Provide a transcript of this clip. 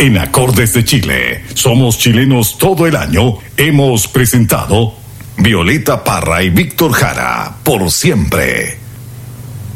En Acordes de Chile, somos chilenos todo el año, hemos presentado Violeta Parra y Víctor Jara, por siempre.